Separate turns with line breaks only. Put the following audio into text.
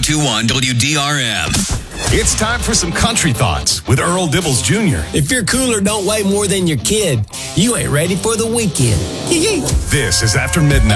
1021 WDRM.
It's time for some country thoughts with Earl Dibbles Jr.
If your cooler don't weigh more than your kid, you ain't ready for the weekend.
This is After Midnight.